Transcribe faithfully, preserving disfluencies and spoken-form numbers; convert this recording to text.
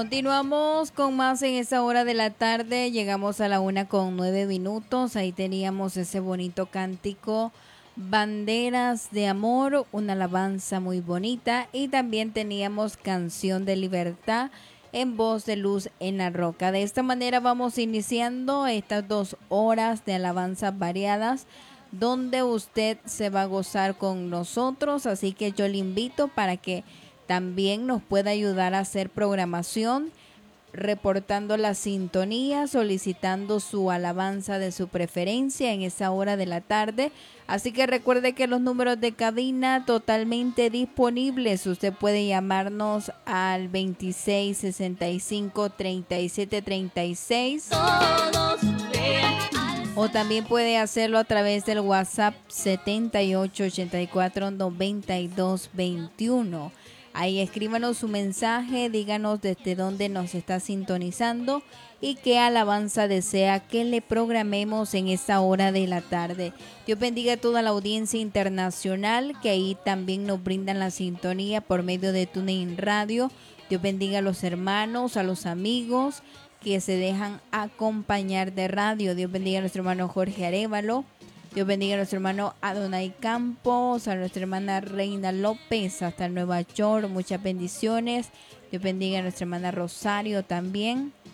Continuamos con más en esa hora de la tarde. Llegamos a la una con nueve minutos. Ahí teníamos ese bonito cántico, Banderas de Amor, una alabanza muy bonita. Y también teníamos Canción de Libertad en voz de Luz en la Roca. De esta manera vamos iniciando estas dos horas de alabanzas variadas, donde usted se va a gozar con nosotros. Así que yo le invito para que también nos pueda ayudar a hacer programación, reportando la sintonía, solicitando su alabanza de su preferencia en esa hora de la tarde. Así que recuerde que los números de cabina totalmente disponibles. Usted puede llamarnos al veintiséis sesenta y cinco treinta y siete treinta y seis. O también puede hacerlo a través del WhatsApp setenta y ocho ochenta y cuatro noventa y dos veintiuno. Ahí escríbanos su mensaje, díganos desde dónde nos está sintonizando y qué alabanza desea que le programemos en esta hora de la tarde. Dios bendiga a toda la audiencia internacional que ahí también nos brindan la sintonía por medio de TuneIn Radio. Dios bendiga a los hermanos, a los amigos que se dejan acompañar de radio. Dios bendiga a nuestro hermano Jorge Arévalo. Dios bendiga a nuestro hermano Adonai Campos, a nuestra hermana Reina López hasta Nueva York. Muchas bendiciones. Dios bendiga a nuestra hermana Rosario también.